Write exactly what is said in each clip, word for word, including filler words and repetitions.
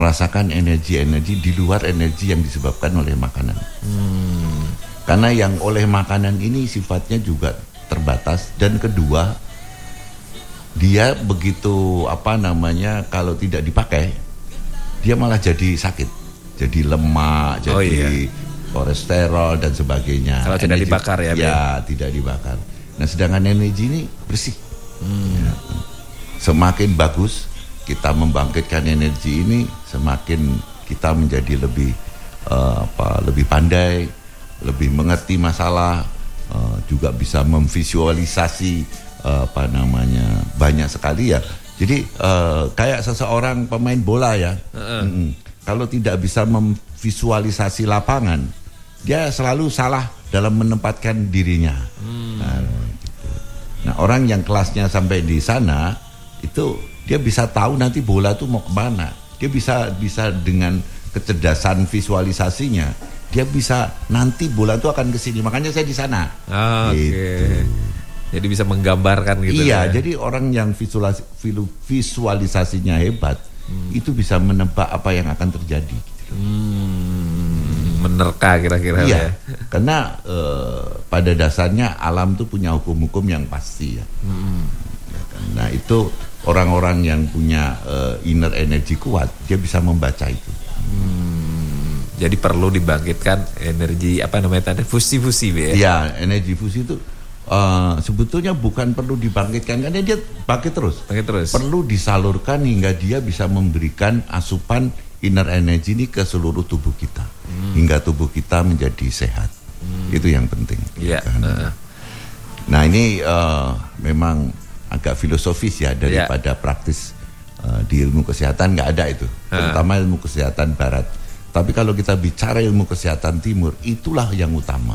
merasakan energi-energi di luar energi yang disebabkan oleh makanan. Hmm. Karena yang oleh makanan ini sifatnya juga terbatas, dan kedua dia begitu apa namanya kalau tidak dipakai dia malah jadi sakit, jadi lemak, jadi oh, iya. kolesterol dan sebagainya. Kalau tidak dibakar ya? Ya, tidak dibakar. Nah, sedangkan energi ini bersih. Hmm. Ya. Semakin bagus kita membangkitkan energi ini, semakin kita menjadi lebih uh, apa lebih pandai, lebih mengerti masalah, uh, juga bisa memvisualisasi uh, apa namanya banyak sekali ya. Jadi uh, kayak seseorang pemain bola ya, uh-uh. mm-mm. kalau tidak bisa memvisualisasi lapangan, dia selalu salah dalam menempatkan dirinya. Hmm. Nah, gitu. Nah, orang yang kelasnya sampai di sana itu dia bisa tahu nanti bola tuh mau kemana. Dia bisa bisa dengan kecerdasan visualisasinya, dia bisa nanti bola tuh akan ke sini. Makanya saya di sana. Oh, gitu. Okay. Jadi bisa menggambarkan gitu. Iya, ya? Jadi orang yang visualis, visualisasinya hebat, hmm. itu bisa menebak apa yang akan terjadi. Hmm, menerka kira-kira iya, ya. Karena uh, pada dasarnya alam tuh punya hukum-hukum yang pasti ya. Hmm. Nah, itu orang-orang yang punya uh, inner energy kuat, dia bisa membaca itu. Hmm, jadi perlu dibangkitkan energi apa namanya tadi fusi-fusi ya? Iya, energi fusi itu uh, sebetulnya bukan perlu dibangkitkan, karena dia bangkit terus. Bangkit terus. Perlu disalurkan hingga dia bisa memberikan asupan inner energy ini ke seluruh tubuh kita, hmm. hingga tubuh kita menjadi sehat. Hmm. Itu yang penting. Iya. Kan? Uh. Nah ini uh, memang agak filosofis ya daripada yeah. praktis uh, di ilmu kesehatan nggak ada itu, terutama ilmu kesehatan barat. Tapi kalau kita bicara ilmu kesehatan timur, itulah yang utama.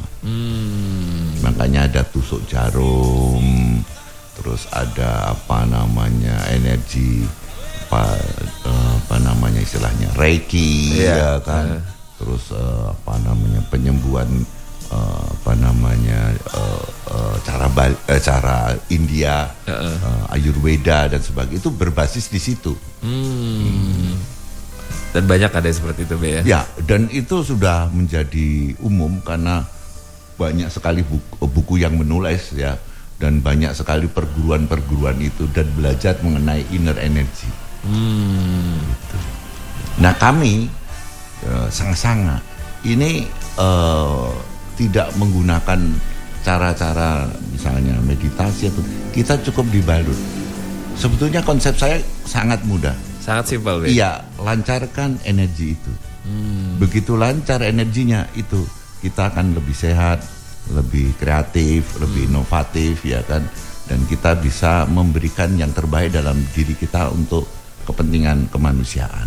Hmm. Makanya ada tusuk jarum, terus ada apa namanya energi apa, uh, apa namanya istilahnya reiki, yeah. ya kan, uh. terus uh, apa namanya penyembuhan. Uh, apa namanya uh, uh, cara Bali, uh, cara India, uh-uh. uh, Ayurveda dan sebagainya itu berbasis di situ. Hmm. Hmm. Dan banyak ada seperti itu, Be, ya. Ya, dan itu sudah menjadi umum karena banyak sekali buku, buku yang menulis ya, dan banyak sekali perguruan-perguruan itu dan belajar mengenai inner energy. Hmm. Gitu. Nah kami uh, Sang-Sanga ini uh, tidak menggunakan cara-cara misalnya meditasi atau kita cukup dibalut. Sebetulnya konsep saya sangat mudah, sangat simpel. Be. Iya, lancarkan energi itu. Hmm. Begitu lancar energinya itu, kita akan lebih sehat, lebih kreatif, lebih hmm. inovatif, ya kan. Dan kita bisa memberikan yang terbaik dalam diri kita untuk kepentingan kemanusiaan.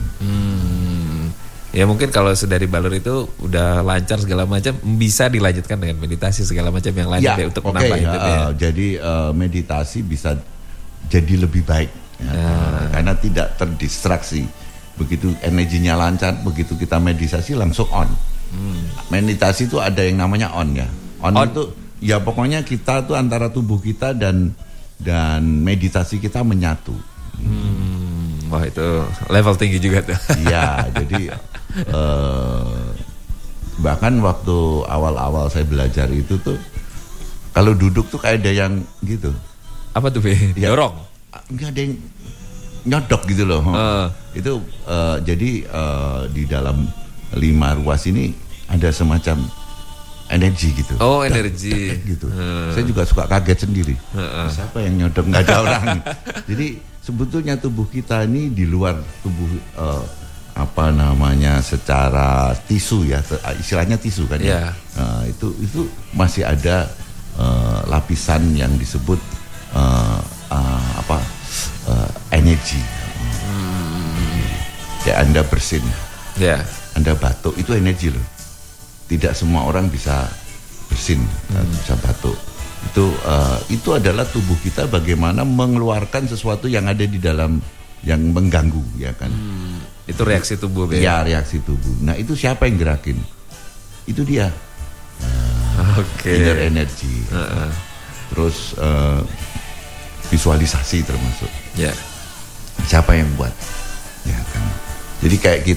Hmm. Ya mungkin kalau sudah dibalur itu udah lancar segala macam, bisa dilanjutkan dengan meditasi segala macam yang lain ya, ya, untuk okay, menambah hidupnya. Uh, jadi uh, meditasi bisa jadi lebih baik ya, nah. karena tidak terdistraksi. Begitu energinya lancar, begitu kita meditasi langsung on. Hmm. Meditasi itu ada yang namanya on ya. On, on itu ya pokoknya kita tuh antara tubuh kita dan dan meditasi kita menyatu. Hmm. Wah itu level tinggi juga tuh. Iya, jadi uh, bahkan waktu awal-awal saya belajar itu tuh kalau duduk tuh kayak ada yang gitu. Apa tuh, Be? Ya, dorong? Enggak, ada yang nyodok gitu loh. Uh. Itu uh, jadi uh, di dalam lima ruas ini ada semacam energi gitu. Oh, energi. Tak, tak, gitu. Uh. Saya juga suka kaget sendiri. Uh-uh. Siapa yang nyodok? Nggak ada orang. Jadi sebetulnya tubuh kita ini di luar tubuh uh, apa namanya secara tisu ya, istilahnya tisu kan ya. Yeah. Uh, itu itu masih ada uh, lapisan yang disebut uh, uh, apa uh, energi. Hmm. Kayak Anda bersin, yeah. Anda batuk itu energi loh. Tidak semua orang bisa bersin, hmm. bisa batuk. Itu uh, itu adalah tubuh kita bagaimana mengeluarkan sesuatu yang ada di dalam yang mengganggu ya kan. Hmm, itu reaksi tubuh ya. Ya, reaksi tubuh. Nah, itu siapa yang gerakin? Itu dia. Uh, okay. Inner energy. Uh-uh. Terus uh, visualisasi termasuk. Ya. Yeah. Siapa yang buat? Ya kan. Jadi kayak